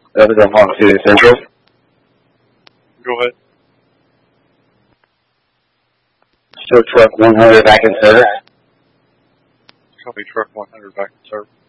Hawk City Central. Go ahead. Show truck 100 back in service. Copy truck 100 back in service.